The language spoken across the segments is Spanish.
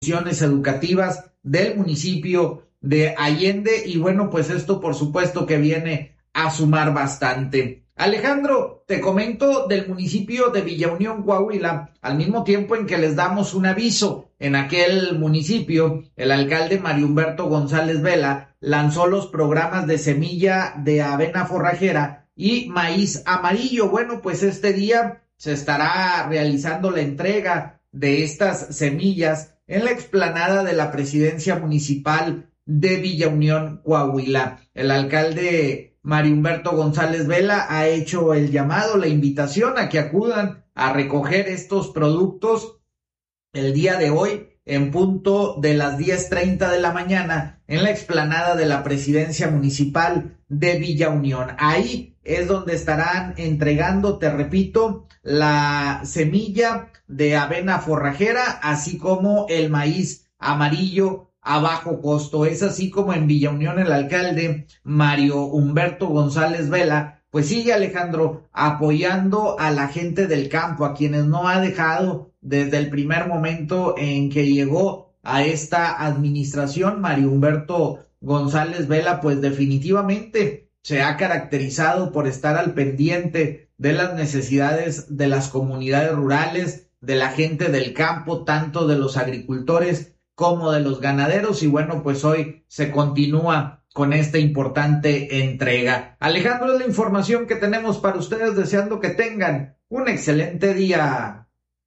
instituciones educativas del municipio de Allende, y bueno, pues esto por supuesto que viene a sumar bastante. Alejandro, te comento del municipio de Villa Unión, Coahuila, al mismo tiempo en que les damos un aviso. En aquel municipio, el alcalde Mario Humberto González Vela lanzó los programas de semilla de avena forrajera y maíz amarillo. Bueno, pues este día se estará realizando la entrega de estas semillas en la explanada de la presidencia municipal de Villa Unión, Coahuila. El alcalde Mario Humberto González Vela ha hecho el llamado, la invitación a que acudan a recoger estos productos el día de hoy en punto de las 10:30 de la mañana en la explanada de la presidencia municipal de Villa Unión. Ahí es donde estarán entregando, te repito, la semilla de avena forrajera, así como el maíz amarillo a bajo costo. Es así como en Villa Unión el alcalde Mario Humberto González Vela, pues sigue, Alejandro, apoyando a la gente del campo, a quienes no ha dejado desde el primer momento en que llegó a esta administración. Mario Humberto González Vela, pues definitivamente se ha caracterizado por estar al pendiente de las necesidades de las comunidades rurales, de la gente del campo, tanto de los agricultores como de los ganaderos, y bueno, pues hoy se continúa con esta importante entrega. Alejandro, es la información que tenemos para ustedes, deseando que tengan un excelente día.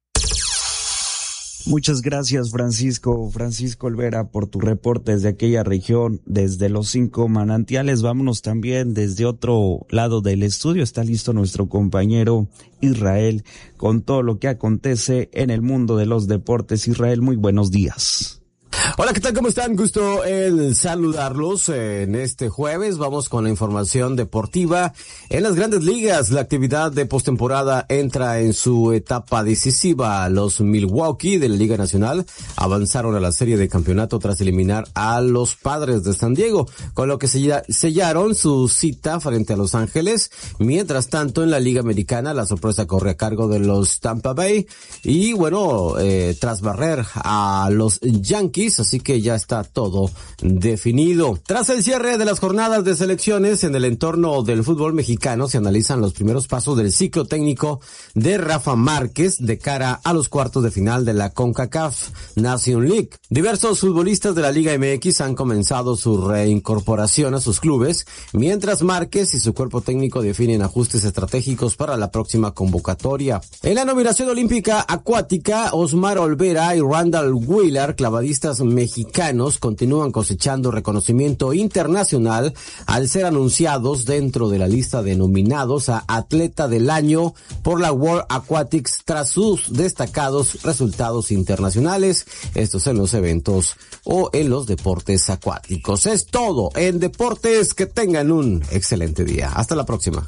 Muchas gracias, Francisco Olvera, por tu reporte desde aquella región, desde los 5 manantiales. Vámonos también desde otro lado del estudio. Está listo nuestro compañero Israel con todo lo que acontece en el mundo de los deportes. Israel, muy buenos días. Hola, ¿qué tal? ¿Cómo están? Gusto en saludarlos en este jueves. Vamos con la información deportiva. En las grandes ligas, la actividad de postemporada entra en su etapa decisiva. Los Milwaukee de la Liga Nacional avanzaron a la serie de campeonato tras eliminar a los Padres de San Diego, con lo que sellaron su cita frente a Los Ángeles. Mientras tanto, en la Liga Americana, la sorpresa corre a cargo de los Tampa Bay. Y bueno, tras barrer a los Yankees, así que ya está todo definido. Tras el cierre de las jornadas de selecciones en el entorno del fútbol mexicano, se analizan los primeros pasos del ciclo técnico de Rafa Márquez de cara a los cuartos de final de la CONCACAF Nation League. Diversos futbolistas de la Liga MX han comenzado su reincorporación a sus clubes, mientras Márquez y su cuerpo técnico definen ajustes estratégicos para la próxima convocatoria. En la nominación olímpica acuática, Osmar Olvera y Randall Wheeler, clavadistas mexicanos, continúan cosechando reconocimiento internacional al ser anunciados dentro de la lista de nominados a Atleta del Año por la World Aquatics tras sus destacados resultados internacionales, estos en los eventos o en los deportes acuáticos. Es todo en deportes, que tengan un excelente día. Hasta la próxima.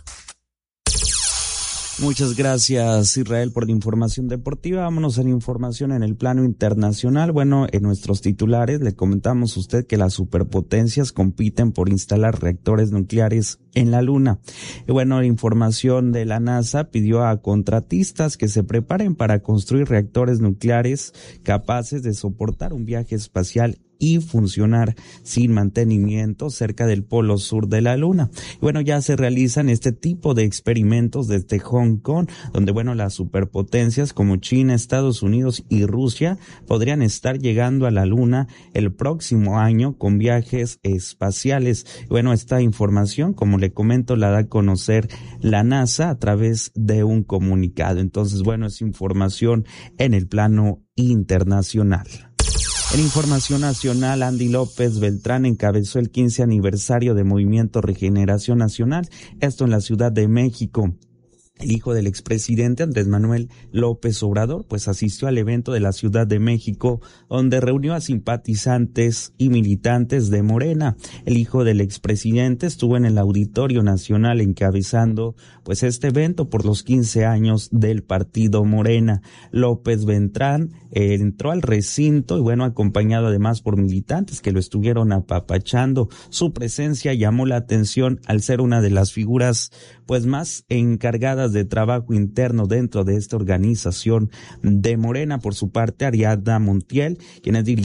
Muchas gracias, Israel, por la información deportiva. Vámonos a la información en el plano internacional. Bueno, en nuestros titulares le comentamos a usted que las superpotencias compiten por instalar reactores nucleares en la Luna. Y bueno, la información de la NASA pidió a contratistas que se preparen para construir reactores nucleares capaces de soportar un viaje espacial y funcionar sin mantenimiento cerca del polo sur de la Luna. Y bueno, ya se realizan este tipo de experimentos desde Hong Kong, donde bueno, las superpotencias como China, Estados Unidos y Rusia podrían estar llegando a la Luna el próximo año con viajes espaciales. Y bueno, esta información, como le comento, la da a conocer la NASA a través de un comunicado. Entonces, bueno, es información en el plano internacional. En información nacional, Andy López Beltrán encabezó el 15 aniversario de Movimiento Regeneración Nacional, esto en la Ciudad de México. El hijo del expresidente Andrés Manuel López Obrador, pues asistió al evento de la Ciudad de México, donde reunió a simpatizantes y militantes de Morena. El hijo del expresidente estuvo en el Auditorio Nacional encabezando, pues, este evento por los 15 años del partido Morena. López Beltrán entró al recinto y bueno, acompañado además por militantes que lo estuvieron apapachando. Su presencia llamó la atención al ser una de las figuras pues más encargadas de trabajo interno dentro de esta organización de Morena. Por su parte, Ariadna Montiel, quien es dirigente